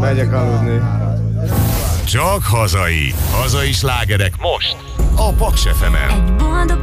megyek aludni. Csak hazai slágerek most a Paks FM-en.